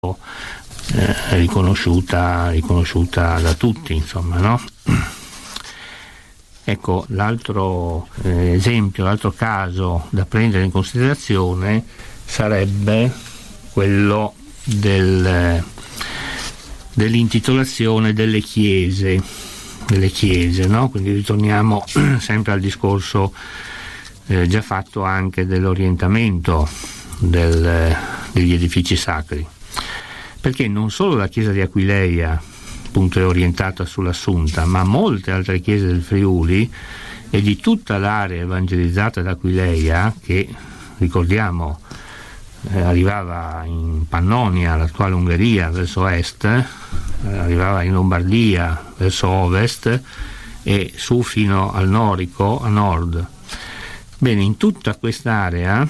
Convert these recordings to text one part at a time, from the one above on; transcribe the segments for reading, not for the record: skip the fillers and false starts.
riconosciuta da tutti, insomma, no? Ecco, l'altro esempio, l'altro caso da prendere in considerazione sarebbe quello dell'intitolazione delle chiese, no? Quindi ritorniamo sempre al discorso già fatto anche dell'orientamento degli edifici sacri, perché non solo la chiesa di Aquileia appunto è orientata sull'Assunta, ma molte altre chiese del Friuli e di tutta l'area evangelizzata da Aquileia, che ricordiamo arrivava in Pannonia, l'attuale Ungheria, verso est, arrivava in Lombardia verso ovest e su fino al Norico a nord. Bene, in tutta quest'area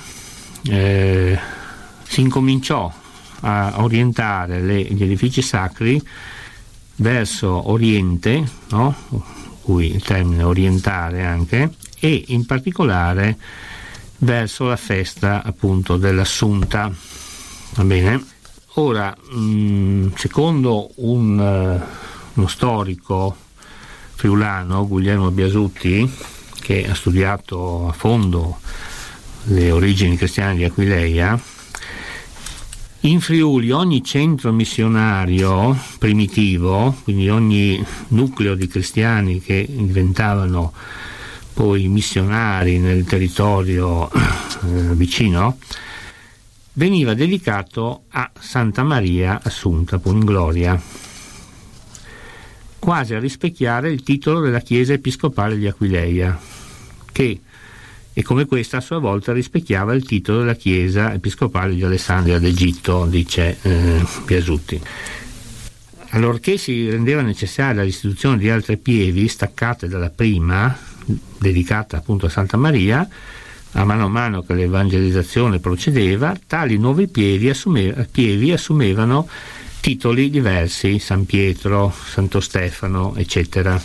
si incominciò a orientare gli edifici sacri verso oriente, no? Cui il termine orientare anche, e in particolare verso la festa appunto dell'Assunta. Va bene? Ora, secondo uno storico friulano, Guglielmo Biasutti, che ha studiato a fondo le origini cristiane di Aquileia, in Friuli ogni centro missionario primitivo, quindi ogni nucleo di cristiani che diventavano poi missionari nel territorio vicino, veniva dedicato a Santa Maria Assunta in Gloria, quasi a rispecchiare il titolo della chiesa episcopale di Aquileia, che e come questa a sua volta rispecchiava il titolo della chiesa episcopale di Alessandria d'Egitto, dice Biasutti. Allorché si rendeva necessaria l'istituzione di altre pievi staccate dalla prima, dedicata appunto a Santa Maria, a mano che l'evangelizzazione procedeva, tali nuovi pievi assumevano titoli diversi: San Pietro, Santo Stefano, eccetera.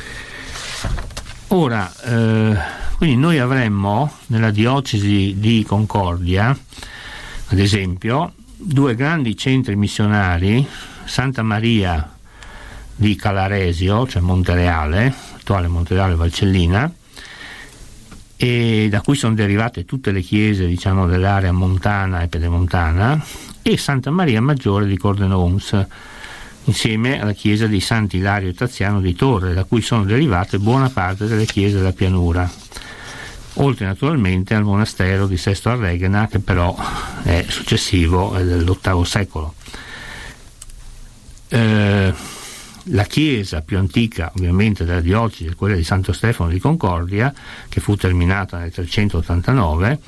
Ora, quindi noi avremmo nella diocesi di Concordia, ad esempio, due grandi centri missionari, Santa Maria di Calaresio, cioè Montereale, attuale Montereale Valcellina, e da cui sono derivate tutte le chiese, diciamo, dell'area montana e pedemontana, e Santa Maria Maggiore di Cordenons, insieme alla chiesa di Sant'Ilario e Taziano di Torre, da cui sono derivate buona parte delle chiese della pianura, oltre naturalmente al monastero di Sesto Arregana, che però è successivo, è dell'VIII secolo. La chiesa più antica ovviamente della diocesi è quella di Santo Stefano di Concordia, che fu terminata nel 389,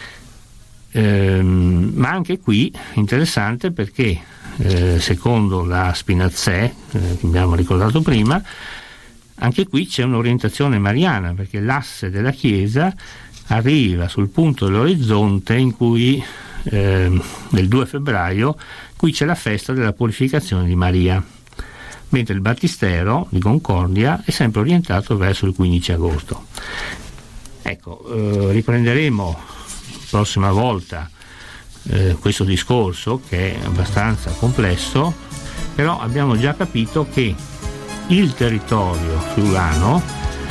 ma anche qui interessante perché secondo la Spinazzè, che abbiamo ricordato prima, anche qui c'è un'orientazione mariana, perché l'asse della chiesa arriva sul punto dell'orizzonte in cui del 2 febbraio, qui c'è la festa della purificazione di Maria, mentre il battistero di Concordia è sempre orientato verso il 15 agosto. Ecco, riprenderemo prossima volta questo discorso, che è abbastanza complesso, però abbiamo già capito che il territorio friulano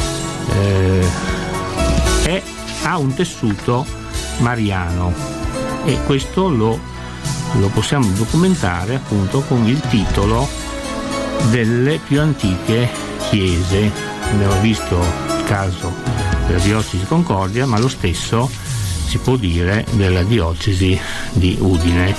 ha un tessuto mariano, e questo lo possiamo documentare appunto con il titolo delle più antiche chiese. Abbiamo visto il caso della diocesi di Concordia, ma lo stesso si può dire della diocesi di Udine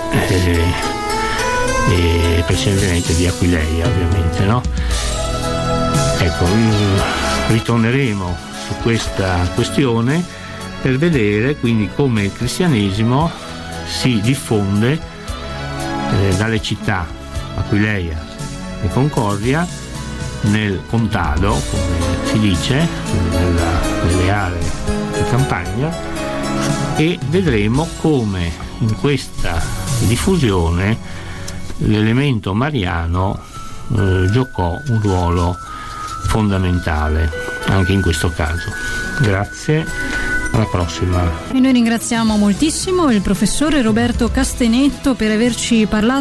e precedentemente di Aquileia, ovviamente, no? Ecco, ritorneremo su questa questione per vedere quindi come il cristianesimo si diffonde dalle città Aquileia e Concordia nel contado, come si dice, nelle aree di campagna, e vedremo come in questa diffusione l'elemento mariano giocò un ruolo fondamentale anche in questo caso. Grazie Alla prossima. E noi ringraziamo moltissimo il professore Roberto Castenetto per averci parlato